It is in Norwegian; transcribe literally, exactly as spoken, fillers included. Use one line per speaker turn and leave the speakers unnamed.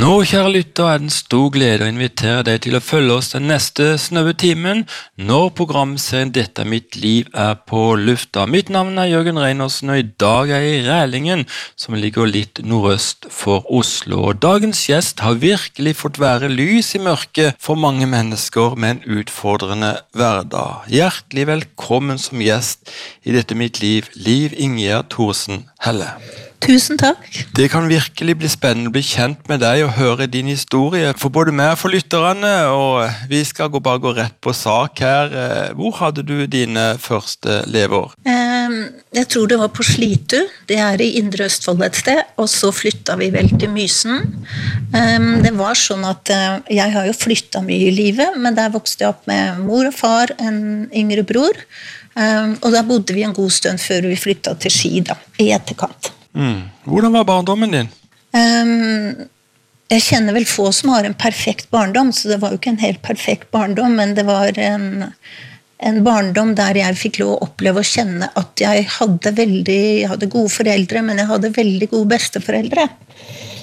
Nå, kjære lytter, er det en stor glede å invitere deg til å følge oss den neste snaue timen når programserien Dette er mitt liv er på lufta. Mitt navn er Jørgen Reinersen, og i dag er jeg i Rælingen, som ligger litt nordøst for Oslo. Og dagens gjest har virkelig fått være lys i mørket for mange mennesker med en utfordrende hverdag. Hjertelig velkommen som gjest i Dette mitt liv, Liv Ingjerd Thorsen Helle.
Tusen takk.
Det kan virkelig bli spennende å bli kjent med deg og høre din historie, for både meg og for lytterne, og vi skal gå bare gå rett på sak her. Hvor hadde du dine første leveår?
Jeg tror det var på Slitu, det er i Indre Østfold et sted, og så flyttet vi vel til Mysen. Det var sånn at jeg har jo flyttet mye i livet, men der vokste jeg opp med mor og far, en yngre bror, og da bodde vi en god stund før vi flyttet til Ski da, i etterkant.
Mm. Hvordan var barndommen din?
Um, jeg kjenner vel få som har en perfekt barndom, så det var jo ikke en helt perfekt barndom, men det var en, en barndom der jeg fikk lov å oppleve og kjenne at jeg hadde veldig, jeg hadde gode foreldre, men jeg hadde veldig gode besteforeldre.